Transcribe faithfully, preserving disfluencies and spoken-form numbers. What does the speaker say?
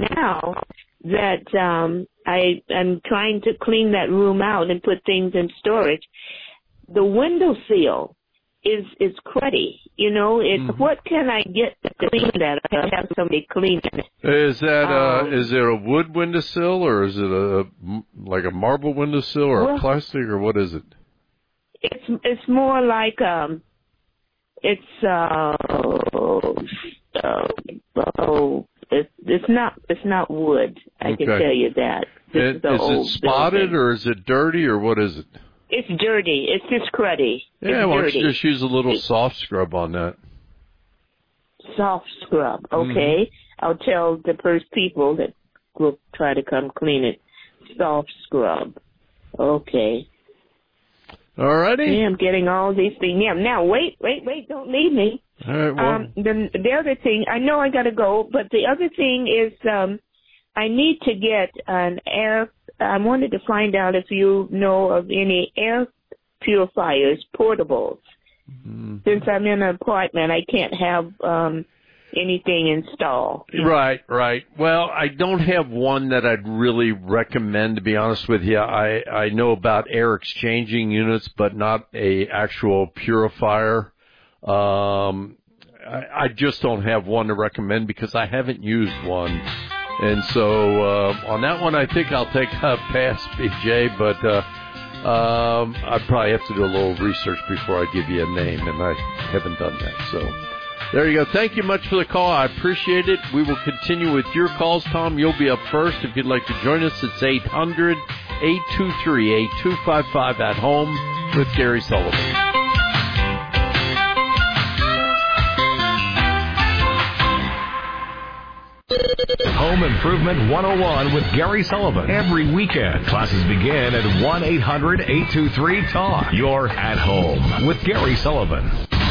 now that um, I am trying to clean that room out and put things in storage, the windowsill is is cruddy. You know, it, mm-hmm. What can I get to clean that? I'll have somebody clean it. Is that uh, um, is it a wood windowsill, or is it a like a marble windowsill, or well, a plastic, or what is it? It's it's more like um, it's uh, uh oh, it's it's not it's not wood. I okay. can tell you that. This it, is the is old it spotted building. or is it dirty or what is it? It's dirty. It's just cruddy. Yeah, it's why don't dirty. you just use a little it's soft scrub on that? Soft scrub, okay. Mm-hmm. I'll tell the first people that will try to come clean it. Soft scrub, okay. All righty. Yeah, I'm getting all these things. Yeah, now wait, wait, wait! Don't leave me. All right. Well, um, the the other thing, I know I got to go, but the other thing is, um, I need to get an air. I wanted to find out if you know of any air purifiers, portables. Mm-hmm. Since I'm in an apartment, I can't have um, anything installed. Right, right. Well, I don't have one that I'd really recommend, to be honest with you. I, I know about air exchanging units, but not a actual purifier. Um, I, I just don't have one to recommend because I haven't used one. And so uh, on that one, I think I'll take a pass, B J, but uh, um, I'd probably have to do a little research before I give you a name, and I haven't done that. So there you go. Thank you much for the call. I appreciate it. We will continue with your calls, Tom. You'll be up first. If you'd like to join us, it's eight hundred, eight two three, eight two five five at home with Gary Sullivan. Home Improvement one oh one with Gary Sullivan. Every weekend, classes begin at one eight hundred, eight two three, T A L K. You're at home with Gary Sullivan.